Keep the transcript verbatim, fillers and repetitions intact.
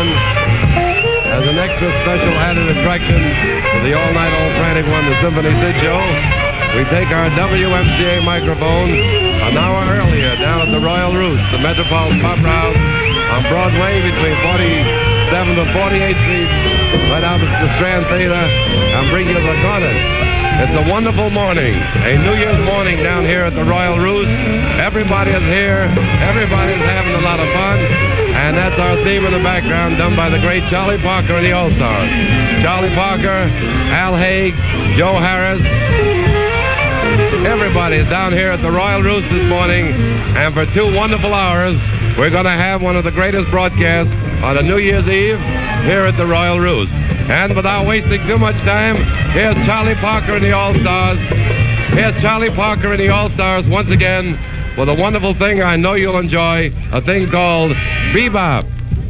gentlemen, as an extra special added attraction to the all-night old frantic one, the Symphony Sid Show, we take our W M C A microphone an hour earlier down at the Royal Roost, the Metropolitan Opera House on Broadway between forty-seventh and forty-eighth Street, right out at the Strand Theater, and bring you the concert. It's a wonderful morning, a New Year's morning down here at the Royal Roost. Everybody is here. Everybody's having a lot of fun. And that's our theme in the background, done by the great Charlie Parker and the All-Stars. Charlie Parker, Al Haig, Joe Harris. Everybody is down here at the Royal Roost this morning. And for two wonderful hours, we're going to have one of the greatest broadcasts on a New Year's Eve here at the Royal Roost. And without wasting too much time, here's Charlie Parker and the All-Stars. Here's Charlie Parker and the All-Stars once again with a wonderful thing I know you'll enjoy, a thing called Bebop.